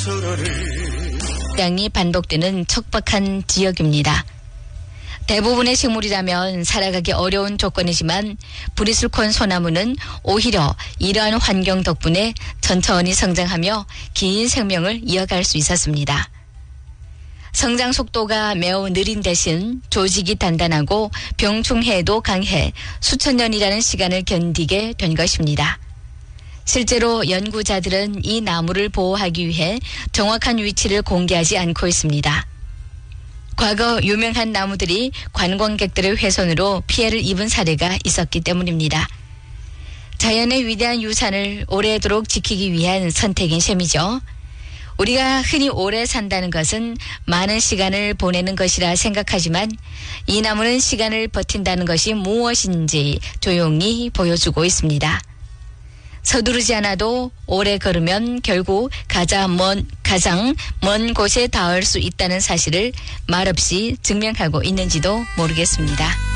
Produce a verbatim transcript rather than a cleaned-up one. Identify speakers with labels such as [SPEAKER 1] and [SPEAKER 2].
[SPEAKER 1] 땅이 반복되는 척박한 지역입니다. 대부분의 식물이라면 살아가기 어려운 조건이지만 브리슬콘 소나무는 오히려 이러한 환경 덕분에 천천히 성장하며 긴 생명을 이어갈 수 있었습니다. 성장 속도가 매우 느린 대신 조직이 단단하고 병충해에도 강해 수천 년이라는 시간을 견디게 된 것입니다. 실제로 연구자들은 이 나무를 보호하기 위해 정확한 위치를 공개하지 않고 있습니다. 과거 유명한 나무들이 관광객들의 훼손으로 피해를 입은 사례가 있었기 때문입니다. 자연의 위대한 유산을 오래도록 지키기 위한 선택인 셈이죠. 우리가 흔히 오래 산다는 것은 많은 시간을 보내는 것이라 생각하지만 이 나무는 시간을 버틴다는 것이 무엇인지 조용히 보여주고 있습니다. 서두르지 않아도 오래 걸으면 결국 가장 먼, 가장 먼 곳에 닿을 수 있다는 사실을 말없이 증명하고 있는지도 모르겠습니다.